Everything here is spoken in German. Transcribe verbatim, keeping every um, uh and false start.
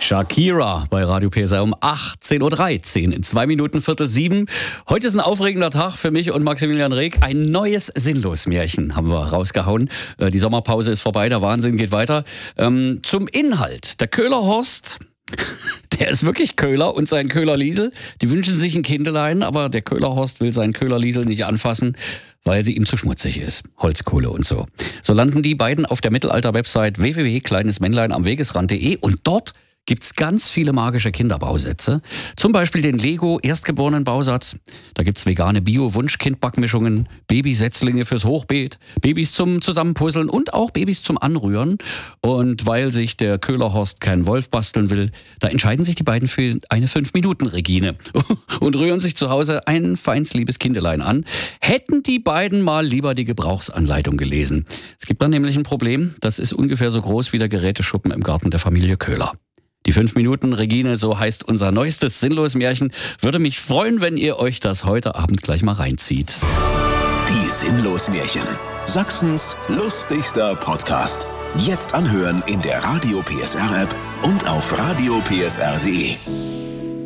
Shakira bei Radio P S R um achtzehn Uhr dreizehn, in zwei Minuten Viertel sieben. Heute ist ein aufregender Tag für mich und Maximilian Reg. Ein neues Sinnlos-Märchen haben wir rausgehauen. Die Sommerpause ist vorbei, der Wahnsinn geht weiter. Ähm, zum Inhalt. Der Köhler Horst, der ist wirklich Köhler, und sein Köhler Liesel, die wünschen sich ein Kindelein, aber der Köhler Horst will seinen Köhler Liesel nicht anfassen, weil sie ihm zu schmutzig ist. Holzkohle und so. So landen die beiden auf der Mittelalter-Website w w w punkt kleines männlein am wegesrand punkt de und dort gibt's ganz viele magische Kinderbausätze. Zum Beispiel den Lego-Erstgeborenen-Bausatz. Da gibt's vegane Bio-Wunsch-Kind-Backmischungen, Babysetzlinge fürs Hochbeet, Babys zum Zusammenpuzzeln und auch Babys zum Anrühren. Und weil sich der Köhlerhorst keinen Wolf basteln will, da entscheiden sich die beiden für eine fünf Minuten Regine und rühren sich zu Hause ein feins liebes Kindelein an. Hätten die beiden mal lieber die Gebrauchsanleitung gelesen. Es gibt dann nämlich ein Problem, das ist ungefähr so groß wie der Geräteschuppen im Garten der Familie Köhler. Die fünf Minuten Regine, so heißt unser neuestes Sinnlos-Märchen. Würde mich freuen, wenn ihr euch das heute Abend gleich mal reinzieht. Die Sinnlos-Märchen. Sachsens lustigster Podcast. Jetzt anhören in der Radio P S R App und auf radio p s r punkt de.